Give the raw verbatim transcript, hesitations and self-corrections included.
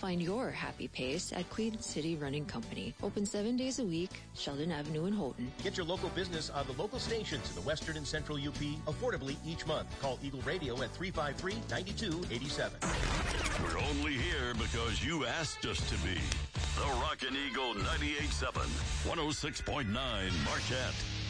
Find your happy pace at Queen City Running Company. Open seven days a week, Sheldon Avenue in Houghton. Get your local business on the local stations in the Western and Central U P affordably each month. Call Eagle Radio at three five three, nine two eight seven. We're only here because you asked us to be. The Rockin' Eagle ninety-eight point seven, one oh six point nine Marquette.